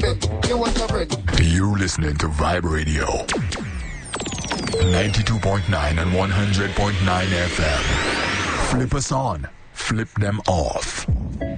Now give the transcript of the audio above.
You want a bread? You listening to Vibe Radio 92.9 and 100.9 FM. Flip us on, flip them off.